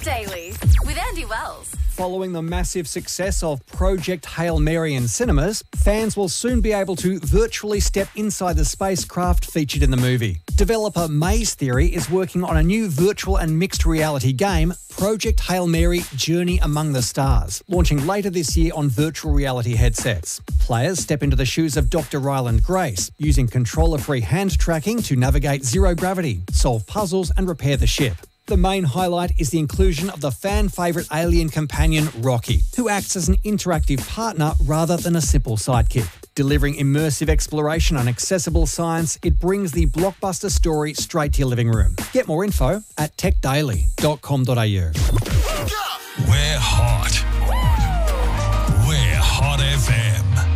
Daily with Andy Wells. Following the massive success of Project Hail Mary in cinemas, fans will soon be able to virtually step inside the spacecraft featured in the movie. Developer Maze Theory is working on a new virtual and mixed reality game, Project Hail Mary Journey Among the Stars, launching later this year on virtual reality headsets. Players step into the shoes of Dr. Ryland Grace, using controller-free hand tracking to navigate zero gravity, solve puzzles and repair the ship. The main highlight is the inclusion of the fan favourite alien companion Rocky, who acts as an interactive partner rather than a simple sidekick. Delivering immersive exploration on accessible science, it brings the blockbuster story straight to your living room. Get more info at techdaily.com.au. We're hot. We're Hot FM.